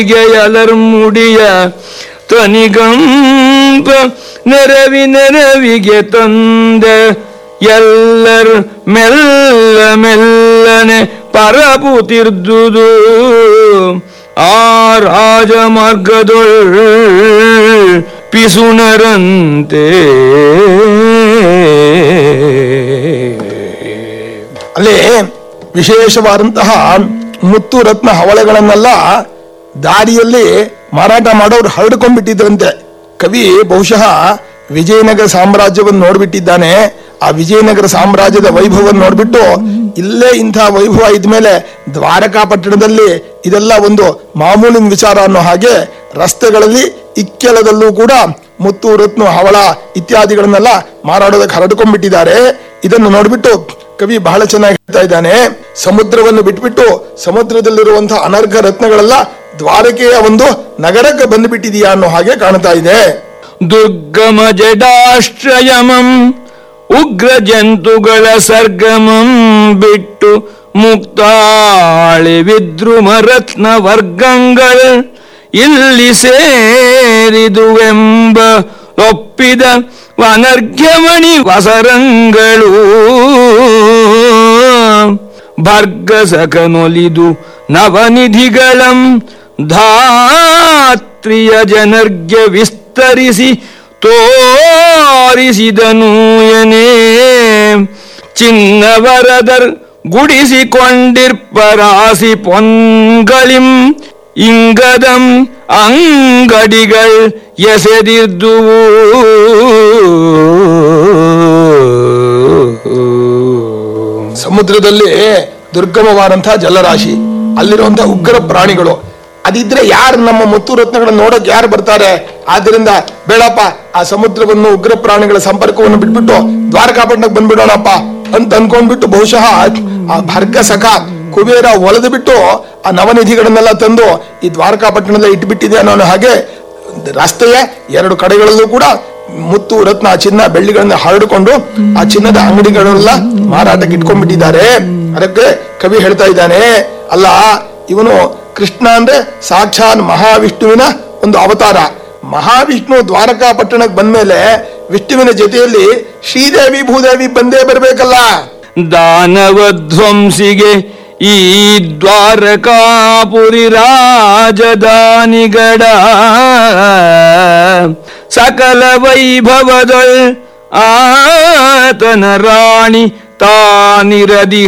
ಮುಡಿಯ ತನಿಗಂಪ ನೆರವಿಗೆ ತಂದೆ ಎಲ್ಲರ ಮೆಲ್ಲ ಮೆಲ್ಲನೆ ಪರಪುತಿರ್ದುದು ಆ ರಾಜಮಾರ್ಗದೊಳ್ ಪಿಸುಣರಂತೆ. ಅಲ್ಲಿ ವಿಶೇಷವಾದಂತಹ ಮುತ್ತು ರತ್ನ ಹವಳೆಗಳನ್ನೆಲ್ಲ ದಾರಿಯಲ್ಲಿ ಮಾರಾಟ ಮಾಡೋರು ಹರಡ್ಕೊಂಡ್ಬಿಟ್ಟಿದ್ರಂತೆ. ಕವಿ ಬಹುಶಃ ವಿಜಯನಗರ ಸಾಮ್ರಾಜ್ಯವನ್ನು ನೋಡ್ಬಿಟ್ಟಿದ್ದಾನೆ. ಆ ವಿಜಯನಗರ ಸಾಮ್ರಾಜ್ಯದ ವೈಭವವನ್ನು ನೋಡ್ಬಿಟ್ಟು ಇಲ್ಲೇ ಇಂಥ ವೈಭವ ಇದ್ಮೇಲೆ ದ್ವಾರಕಾ ಪಟ್ಟಣದಲ್ಲಿ ಇದೆಲ್ಲ ಒಂದು ಮಾಮೂಲಿನ ವಿಚಾರ ಅನ್ನೋ ಹಾಗೆ ರಸ್ತೆಗಳಲ್ಲಿ ಇಕ್ಕೆಲದಲ್ಲೂ ಕೂಡ ಮುತ್ತು ರತ್ನ ಹವಳ ಇತ್ಯಾದಿಗಳನ್ನೆಲ್ಲ ಮಾರಾಡೋದಕ್ಕೆ ಹರಡ್ಕೊಂಡ್ಬಿಟ್ಟಿದ್ದಾರೆ. ಇದನ್ನು ನೋಡ್ಬಿಟ್ಟು ಕವಿ ಬಹಳ ಚೆನ್ನಾಗಿ ಹೇಳ್ತಾ ಇದ್ದಾನೆ. ಸಮುದ್ರವನ್ನು ಬಿಟ್ಬಿಟ್ಟು ಸಮುದ್ರದಲ್ಲಿರುವಂತಹ ಅನರ್ಘ ರತ್ನಗಳೆಲ್ಲ ದ್ವಾರಕೆಯ ಒಂದು ನಗರಕ್ಕೆ ಬಂದುಬಿಟ್ಟಿದೆಯಾ ಅನ್ನೋ ಹಾಗೆ ಕಾಣ್ತಾ ಇದೆ. ದುರ್ಗಮ ಜಡಾಶ್ರಯಮಂ ಉಗ್ರ ಜಂತುಗಳ ಸರ್ಗಮಂ ಬಿಟ್ಟು ಮುಕ್ತಾಳಿ ವಿದ್ರುಮ ರತ್ನ ವರ್ಗಂಗಳ ಇಲ್ಲಿ ಸೇರಿದುವೆಂಬ ಒಪ್ಪಿದ ಅನರ್ಘ್ಯಮಣಿ ವಸರಂಗಳು ಭರ್ಗಸಕನೊಲಿದು ನವನಿಧಿಗಳಂ ಧಾತ್ರಿಯ ಜನರ್ಘ್ಯ ವಿಸ್ತರಿಸಿ ತೋರಿಸಿದನು ಎನೇ ಚಿನ್ನವರದರ್ ಗುಡಿಸಿಕೊಂಡಿರ್ಪರಾಸಿ ಪೊನ್ಗಳಿಂ ಇಂಗದಂ ಅಂಗಡಿಗಳ್ ಎಸೆದಿರ್ದುವು ಸಮುದ್ರದಲ್ಲಿ ದುರ್ಗಮವಾದಂತಹ ಜಲರಾಶಿ, ಅಲ್ಲಿರುವಂತಹ ಉಗ್ರ ಪ್ರಾಣಿಗಳು. ಅದಿದ್ರೆ ಯಾರು ನಮ್ಮ ಮುತ್ತು ರತ್ನಗಳನ್ನ ನೋಡಕ್ ಯಾರು ಬರ್ತಾರೆ? ಆದ್ರಿಂದ ಬೇಡಪ್ಪ, ಆ ಸಮುದ್ರವನ್ನು ಉಗ್ರ ಪ್ರಾಣಿಗಳ ಸಂಪರ್ಕವನ್ನು ಬಿಟ್ಬಿಟ್ಟು ದ್ವಾರಕಾಪಟ್ಟಣಕ್ಕೆ ಬಂದ್ಬಿಡೋಣಪ್ಪ ಅಂತ ಅನ್ಕೊಂಡ್ಬಿಟ್ಟು ಬಹುಶಃ ಆ ಭರ್ಗ ಸಖ ಕುಬೇರ ಒಳೆದು ಬಿಟ್ಟು ಆ ನವನಿಧಿಗಳನ್ನೆಲ್ಲ ತಂದು ಈ ದ್ವಾರಕಾಪಟ್ಟಣದಲ್ಲಿ ಇಟ್ಬಿಟ್ಟಿದೆ ಅನ್ನೋ ಹಾಗೆ ರಸ್ತೆಯ ಎರಡು ಕಡೆಗಳಲ್ಲೂ ಕೂಡ ಮುತ್ತು ರತ್ನ ಚಿನ್ನ ಬೆಳ್ಳಿಗಳನ್ನ ಹರಡಿಕೊಂಡು ಆ ಚಿನ್ನದ ಅಂಗಡಿಗಳೆಲ್ಲ ಮಾರಾಟಕ್ಕೆ ಇಟ್ಕೊಂಡ್ಬಿಟ್ಟಿದ್ದಾರೆ. ಅದಕ್ಕೆ ಕವಿ ಹೇಳ್ತಾ ಇದ್ದಾನೆ, ಅಲ್ಲ ಇವನು ಕೃಷ್ಣ ಅಂದ್ರೆ ಸಾಕ್ಷಾತ್ ಮಹಾವಿಷ್ಣುವಿನ ಒಂದು ಅವತಾರ. ಮಹಾವಿಷ್ಣು ದ್ವಾರಕಾ ಪಟ್ಟಣಕ್ಕೆ ಬಂದ್ಮೇಲೆ ವಿಷ್ಣುವಿನ ಜೊತೆಯಲ್ಲಿ ಶ್ರೀದೇವಿ ಭೂದೇವಿ ಬಂದೇ ಬರ್ಬೇಕಲ್ಲ. ದಾನವಧ್ವಂಸಿಗೆ ಈ ದ್ವಾರಕಾಪುರಿ ರಾಜಧಾನಿಗಡ ಸಕಲ ವೈಭವದೊಳ್ ಆತನ ರಾಣಿ ತಾನಿರದಿ